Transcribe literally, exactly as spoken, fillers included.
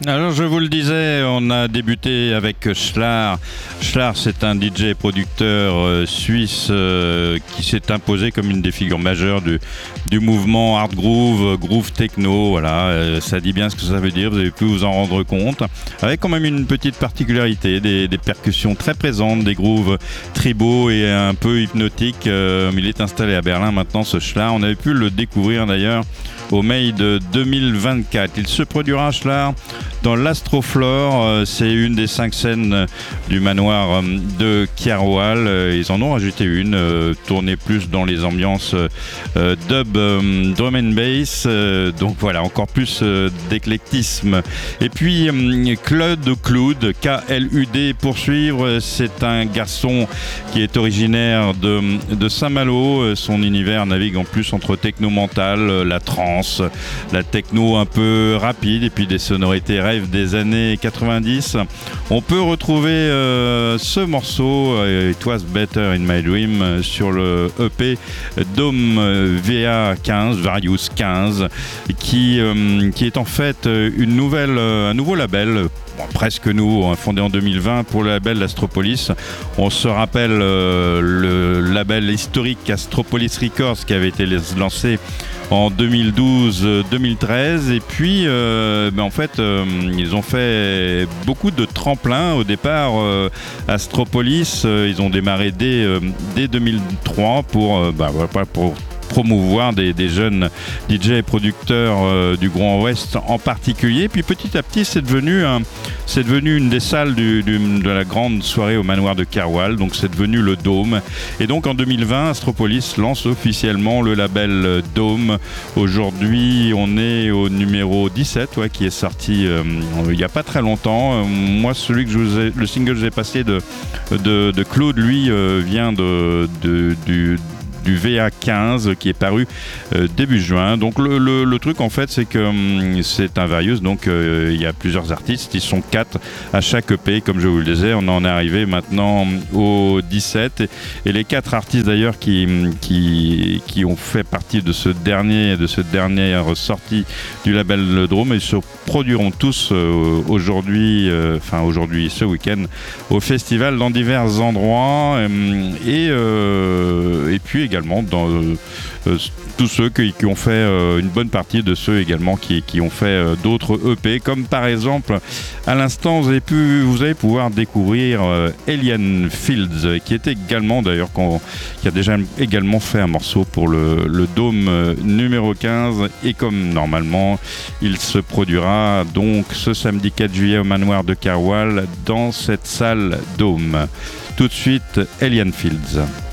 Alors je vous le disais, on a débuté avec Schlar. Schlar, c'est un D J producteur euh, suisse euh, qui s'est imposé comme une des figures majeures du, du mouvement hard groove, groove techno. Voilà, euh, ça dit bien ce que ça veut dire, vous avez pu vous en rendre compte. Avec quand même une petite particularité, des, des percussions très présentes, des grooves tribaux et un peu hypnotiques. Euh, il est installé à Berlin maintenant, ce Schlar. On avait pu le découvrir d'ailleurs au Made deux mille vingt-quatre. Il se produira, Schlar, dans l'Astroflore. C'est une des cinq scènes du manoir de Kierwall. Ils en ont rajouté une, tournée plus dans les ambiances dub, drum and bass. Donc voilà, encore plus d'éclectisme. Et puis Claude Cloud, K L U D pour suivre. C'est un garçon qui est originaire de, de Saint-Malo. Son univers navigue en plus entre techno mental, la trance, la techno un peu rapide et puis des sonorités rêves des années quatre-vingt-dix. On peut retrouver euh, ce morceau euh, It Was Better in My Dream euh, sur le E P Dome V A quinze, Various quinze, qui, euh, qui est en fait une nouvelle, euh, un nouveau label. Bon, presque nous, fondé en deux mille vingt pour le label Astropolis. On se rappelle euh, le label historique Astropolis Records qui avait été lancé en deux mille douze deux mille treize, et puis euh, ben en fait euh, ils ont fait beaucoup de tremplins au départ. euh, Astropolis, euh, ils ont démarré dès, euh, dès deux mille trois pour, euh, bah, pour promouvoir des, des jeunes D J et producteurs euh, du Grand Ouest en particulier. Puis petit à petit, c'est devenu, un, c'est devenu une des salles du, du, de la grande soirée au manoir de Kierwall. Donc c'est devenu le Dôme. Et donc en deux mille vingt, Astropolis lance officiellement le label Dôme. Aujourd'hui, on est au numéro dix-sept, ouais, qui est sorti euh, il n'y a pas très longtemps. Euh, moi, celui que je vous ai, le single que j'ai passé de, de, de Claude, lui, euh, vient de, de, du du V A quinze qui est paru euh, début juin. Donc le, le, le truc en fait, c'est que hum, c'est un Various, donc euh, il y a plusieurs artistes, ils sont quatre à chaque E P, comme je vous le disais. On en est arrivé maintenant au dix-sept, et, et les quatre artistes d'ailleurs qui, qui, qui ont fait partie de ce dernier de cette dernière sortie du label Le Dôme, ils se produiront tous euh, aujourd'hui, euh, enfin aujourd'hui ce week-end au festival dans divers endroits, euh, et, euh, et puis également dans euh, euh, tous ceux qui, qui ont fait euh, une bonne partie de ceux également qui, qui ont fait euh, d'autres E P, comme par exemple à l'instant vous avez pu vous allez pouvoir découvrir euh, Alien Fields, qui est également d'ailleurs qui a déjà également fait un morceau pour le, le Dôme euh, numéro quinze, et comme normalement il se produira donc ce samedi quatre juillet au manoir de Kierwall dans cette salle Dôme. Tout de suite, Alien Fields.